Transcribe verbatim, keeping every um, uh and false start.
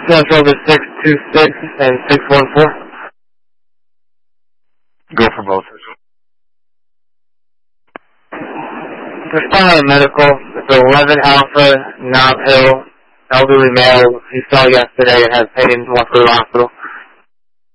Central to six two six and six one four. Go for both. Responding medical. It's eleven Alpha, Knob Hill, elderly male. He saw yesterday and has pain. Wants to go to the hospital.